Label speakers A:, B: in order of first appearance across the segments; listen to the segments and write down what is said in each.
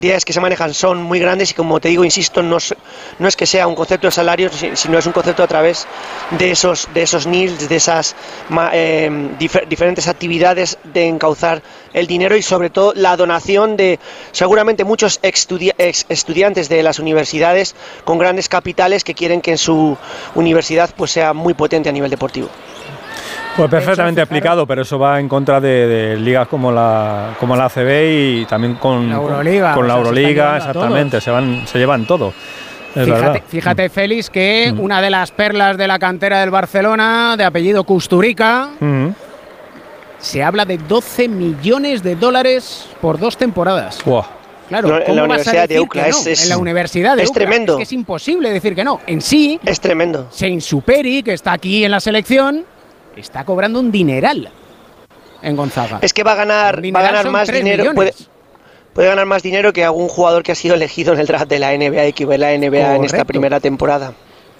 A: cantidades que se manejan son muy grandes y, como te digo, insisto, no es que sea un concepto de salarios, sino es un concepto a través de esos NILs, de esas diferentes actividades de encauzar el dinero y sobre todo la donación de seguramente muchos estudiantes de las universidades con grandes capitales que quieren que en su universidad pues sea muy potente a nivel deportivo.
B: Pues perfectamente explicado, pero eso va en contra de ligas como la ACB y también con la Euroliga, exactamente, se llevan todo.
C: Fíjate, Félix, que una de las perlas de la cantera del Barcelona, de apellido Kusturica, se habla de $12 millones por 2 temporadas.
B: Wow.
C: Claro,
A: en la Universidad de UCLA
C: en la Universidad de UCLA.
A: Tremendo.
C: Es que es imposible decir que no. En sí,
A: es tremendo.
C: Seinsuperi, que está aquí en la selección, está cobrando un dineral en Gonzaga.
A: Es que va a ganar más dinero, puede ganar más dinero que algún jugador que ha sido elegido en el draft de la NBA y que ve la NBA Correcto. En esta primera temporada.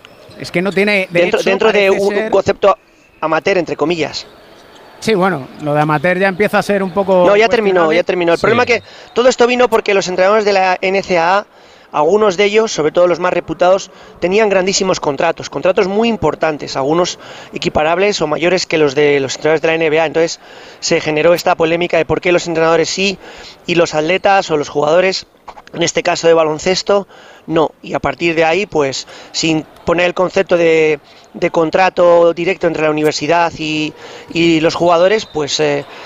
C: Es que no tiene
A: dentro de un concepto amateur, entre comillas.
C: Sí, bueno, lo de amateur ya empieza a ser un poco...
A: No, ya terminó. El problema es que todo esto vino porque los entrenadores de la NCAA, algunos de ellos, sobre todo los más reputados, tenían grandísimos contratos muy importantes, algunos equiparables o mayores que los de los entrenadores de la NBA. Entonces se generó esta polémica de por qué los entrenadores sí y los atletas o los jugadores, en este caso de baloncesto, no. Y a partir de ahí, pues, sin poner el concepto de contrato directo entre la universidad y los jugadores, pues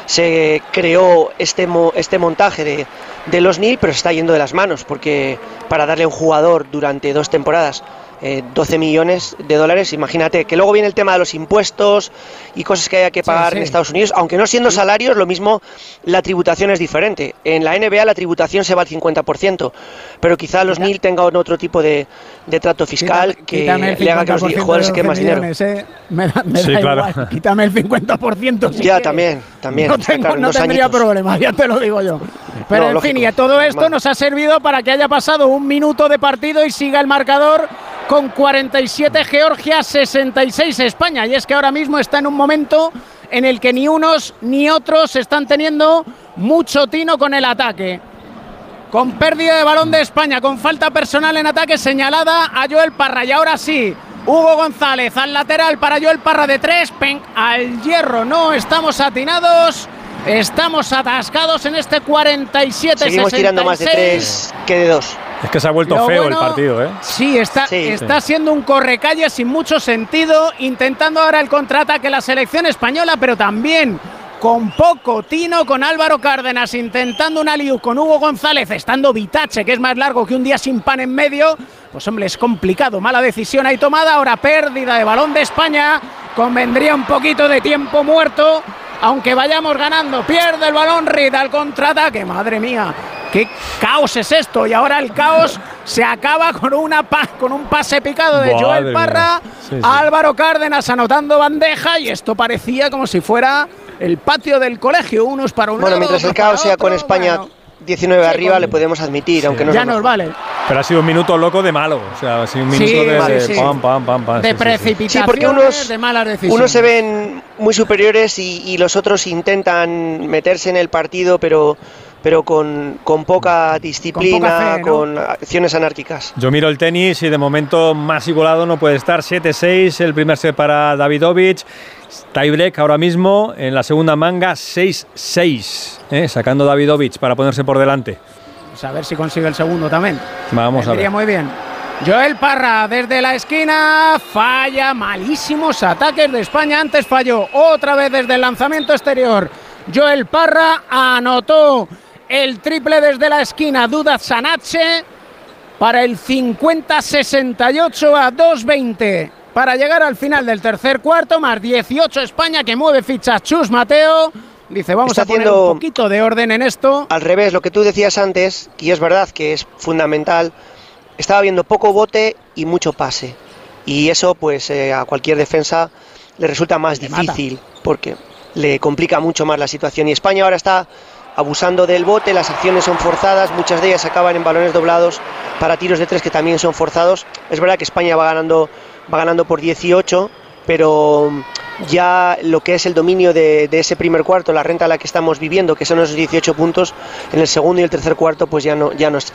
A: se creó este montaje de los NIL, pero se está yendo de las manos, porque para darle a un jugador durante 2 temporadas $12 millones, imagínate, que luego viene el tema de los impuestos y cosas que haya que pagar en Estados Unidos, aunque no siendo salarios, lo mismo, la tributación es diferente. En la NBA la tributación se va al 50%, pero quizá los NIL tengan otro tipo de trato fiscal que le haga que los jugadores se queden más dinero.
C: Me da
B: claro.
C: igual, quítame el 50%. Si
A: ya,
C: quieres.
A: también.
C: No tendría problema, ya te lo digo yo. Pero en fin, y todo esto nos ha servido para que haya pasado 1 minuto de partido y siga el marcador con 47 Georgia, 66 España. Y es que ahora mismo está en un momento en el que ni unos ni otros están teniendo mucho tino con el ataque. Con pérdida de balón de España, con falta personal en ataque señalada a Joel Parra. Y ahora sí, Hugo González al lateral para Joel Parra de 3, al hierro. No estamos atinados, estamos atascados en este 47-66.
A: Seguimos tirando más de 3 que de 2.
B: Es que se ha vuelto feo el partido, ¿eh?
C: Sí, está siendo un correcalles sin mucho sentido, intentando ahora el contraataque la selección española, pero también con poco tino, con Álvaro Cárdenas intentando un alley-oop con Hugo González, estando Vitache, que es más largo que un día sin pan en medio. Pues hombre, es complicado, mala decisión ahí tomada, ahora pérdida de balón de España, convendría un poquito de tiempo muerto, aunque vayamos ganando. Pierde el balón Reed al contraataque, madre mía, qué caos es esto. Y ahora el caos se acaba con un pase picado de Joel Parra, Álvaro Cárdenas anotando bandeja, y esto parecía como si fuera el patio del colegio, unos para un lado.
A: Bueno, mientras el caos sea con España 19 arriba, le podemos admitir, aunque no
C: ya nos vale.
B: Pero ha sido un minuto loco de malo, o sea, ha sido un minuto pam,
C: de precipitación,
A: porque
C: de malas decisiones.
A: Unos se ven muy superiores y los otros intentan meterse en el partido, pero con poca disciplina, con acciones anárquicas.
B: Yo miro el tenis y de momento más igualado no puede estar. 7-6, el primer set para Davidovich. Tiebreak ahora mismo en la segunda manga, 6-6, sacando Davidovich para ponerse por delante.
C: Pues a ver si consigue el segundo también.
B: Vamos a ver.
C: Muy bien. Joel Parra desde la esquina, falla, malísimos ataques de España. Antes falló otra vez desde el lanzamiento exterior. Joel Parra anotó el triple desde la esquina, Duda Sanache, para el 50-68 a 2-20. Para llegar al final del tercer cuarto, más 18 España, que mueve fichas Chus Mateo. Dice, vamos a poner un poquito de orden en esto.
A: Al revés, lo que tú decías antes, y es verdad que es fundamental, estaba viendo poco bote y mucho pase. Y eso, pues, a cualquier defensa le resulta más difícil, porque le complica mucho más la situación. Y España ahora está abusando del bote, las acciones son forzadas, muchas de ellas acaban en balones doblados para tiros de 3 que también son forzados. Es verdad que España va ganando por 18, pero ya lo que es el dominio de ese primer cuarto, la renta a la que estamos viviendo, que son esos 18 puntos, en el segundo y el tercer cuarto pues ya no está